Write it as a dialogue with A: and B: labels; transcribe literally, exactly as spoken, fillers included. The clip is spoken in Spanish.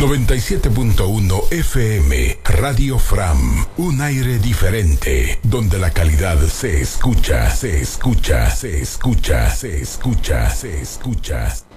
A: noventa y siete punto uno F M, Radio Fram, un aire diferente, donde la calidad se escucha, se escucha, se escucha, se escucha, se escucha.